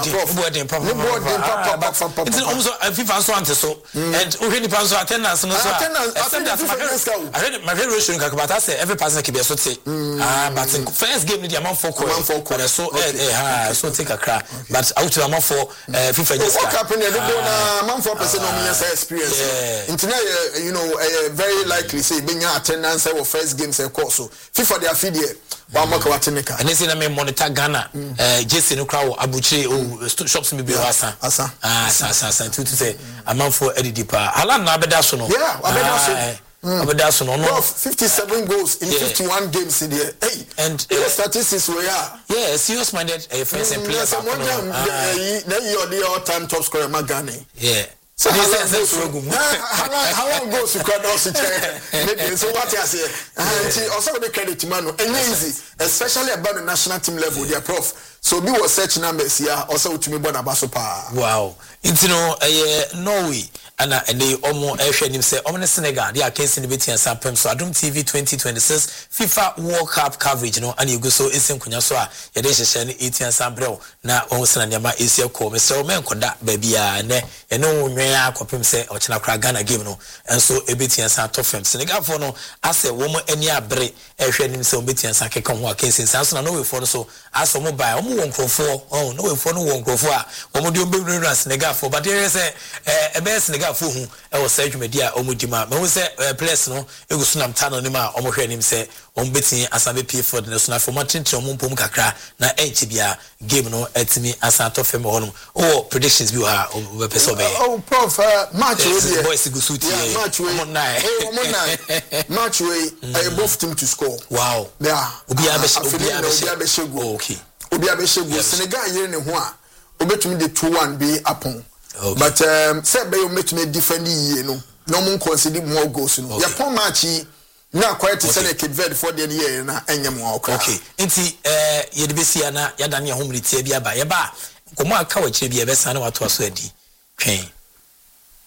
It's almost FIFA so ante so and already pass attendance no so. I read my ratio in Kakabata say every person can be so say. But first game the amount for so take a crack. But out to amount for FIFA just. What happened the amount for person no experience. Very likely say being attendance for first game say course so FIFA they feed here and this is me monitor Ghana Jesse no crowd abuchi shops me be asa to say amount for Eddie Deepa Alan na abeda so no abeda so no 57 goals in 51 games in there and statistics we are serious minded friends and players then you the all-time top scorer Magani so how long goes to crowd also maybe so what you say and also the credit man and easy especially about the national team level their prof so we was search numbers here also to me born abaso pa wow into Norway and they almost him say Senegal they are casing the beti and sampem so Adom TV 2026 FIFA World Cup coverage and you go so isen kunya so a ye dey hye ne 18 sambrel na on sena nyama esia ko me so men koda baabi a ne ye no nwen akopem say o chena kra Ghana game no enso ebeti and sa top fam Senegal for no ase wo mo ani abre hwe nim say obeti and sa keka ho a casing so na no we for so aso mo buy omo won krofo no we for no won krofo a omo de ombewura Senegal for but there say ebe Senegal for hu e was say dwumedia omudima me hu say players no egusunam tano ni ma omo hwe nim say ombeti asabe pie for the national for matintin ompom kakra na enchi bia game no etimi asanto fem honum predictions bi ha we person be prof match we boys gusuti match we match we both team to score wow yeah obi abeshe go okay obi abeshe go Senegal yere ne ho a obetumi de 2-1 be upon but say be you make me defend ye no mo consider more goals no ya pon match na quite say na Cape Verde for the year na enyem wa okra okay enti ye de besia na ya dane ya homriti bia ba ye ba komo aka wa kire bia be sa na wato aso adi twen